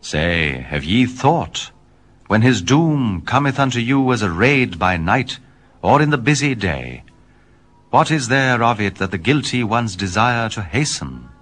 Say, have ye thought, when his doom cometh unto you as a raid by night, or in the busy day, what is there of it that the guilty ones desire to hasten?